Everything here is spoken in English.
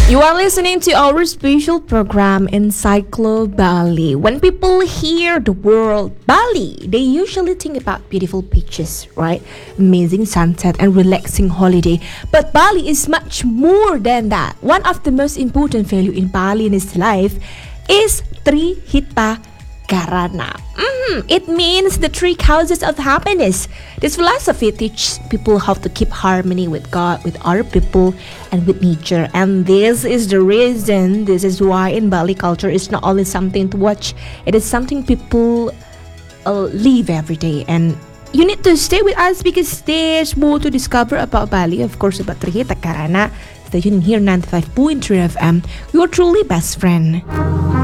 You are listening to our special program Encyclo Bali. When people hear the word Bali, they usually think about beautiful beaches, right? Amazing sunset and relaxing holiday. But Bali is much more than that. One of the most important value in Balinese life is Trihita Karana. It means the three causes of happiness. This philosophy teaches people how to keep harmony with God, with other people, and with nature. And this is the reason, this is why in Bali culture it's not only something to watch, it is something people live every day. And you need to stay with us because there's more to discover about Bali, of course, about Trihita Karana. Stay tuned here, 95.3 FM, your truly best friend.